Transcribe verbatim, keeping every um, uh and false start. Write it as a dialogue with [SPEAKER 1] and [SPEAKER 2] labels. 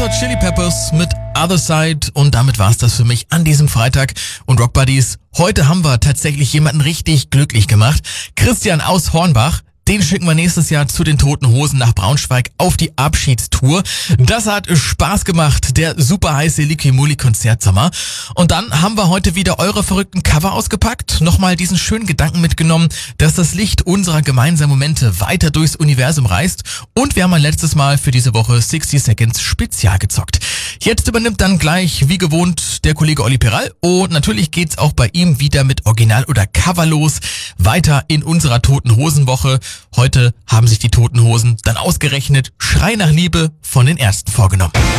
[SPEAKER 1] Hot Chili Peppers mit Other Side und damit war's das für mich an diesem Freitag. Und Rock Buddies, heute haben wir tatsächlich jemanden richtig glücklich gemacht. Christian aus Hornbach. Den schicken wir nächstes Jahr zu den Toten Hosen nach Braunschweig auf die Abschiedstour. Das hat Spaß gemacht, der super heiße Licky-Muli-Konzertsommer. Und dann haben wir heute wieder eure verrückten Cover ausgepackt, nochmal diesen schönen Gedanken mitgenommen, dass das Licht unserer gemeinsamen Momente weiter durchs Universum reist. Und wir haben ein letztes Mal für diese Woche sixty Seconds Spezial gezockt. Jetzt übernimmt dann gleich, wie gewohnt, der Kollege Olli Peral. Und natürlich geht's auch bei ihm wieder mit Original oder Cover los. Weiter in unserer Toten Hosen Woche. Heute haben sich die Toten Hosen dann ausgerechnet Schrei nach Liebe von den Ärzten vorgenommen.